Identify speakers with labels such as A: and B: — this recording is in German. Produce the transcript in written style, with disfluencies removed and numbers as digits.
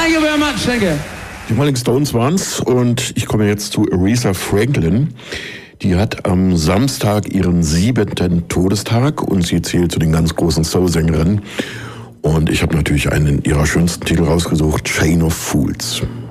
A: Thank you very much, thank you.
B: Die Rolling Stones waren's und ich komme jetzt zu Aretha Franklin. Die hat am Samstag ihren 7. Todestag und sie zählt zu den ganz großen Soul-Sängerinnen. Und ich habe natürlich einen ihrer schönsten Titel rausgesucht, Chain of Fools.